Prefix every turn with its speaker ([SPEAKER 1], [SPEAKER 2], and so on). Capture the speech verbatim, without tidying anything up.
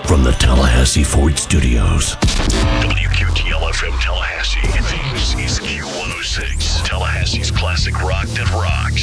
[SPEAKER 1] from the Tallahassee Ford Studios.
[SPEAKER 2] W Q T L F M Tallahassee. This is Q one oh six, Tallahassee's classic rock that rocks.